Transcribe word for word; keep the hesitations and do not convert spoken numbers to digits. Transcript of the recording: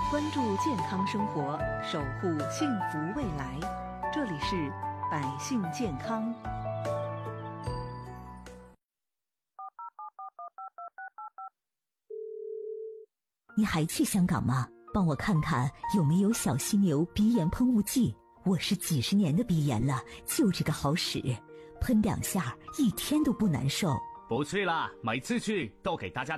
关注健康生活，守护幸福未来。这里是百姓健康。 你还去香港吗？帮我看看有没有小犀牛鼻炎喷雾剂。我是几十年的鼻炎了，就这个好使，喷两下一天都不难受。 不去了，每次去都给大家